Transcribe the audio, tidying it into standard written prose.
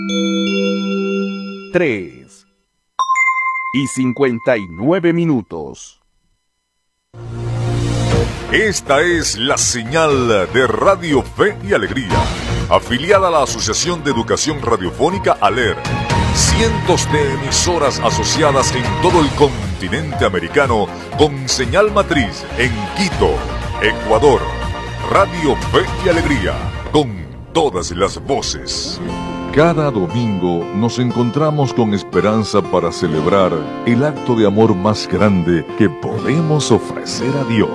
3:59. Esta es la señal de Radio Fe y Alegría, afiliada a la Asociación de Educación Radiofónica ALER. Cientos de emisoras asociadas en todo el continente americano con señal matriz en Quito, Ecuador. Radio Fe y Alegría, con todas las voces. Cada domingo nos encontramos con esperanza para celebrar el acto de amor más grande que podemos ofrecer a Dios.